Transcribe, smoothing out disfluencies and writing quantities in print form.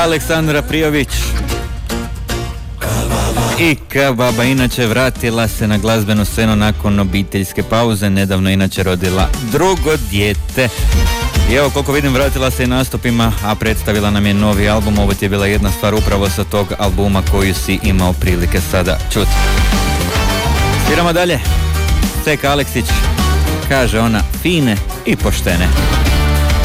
Aleksandra Prijović i Kababa. Inače vratila se na glazbenu scenu nakon obiteljske pauze, nedavno inače rodila drugo dijete. I evo koliko vidim vratila se i nastupima, a predstavila nam je novi album. Ovo ti je bila jedna stvar upravo sa tog albuma koju si imao prilike sada čuti. Sviramo dalje. Seka Aleksić, kaže ona, fine i poštene.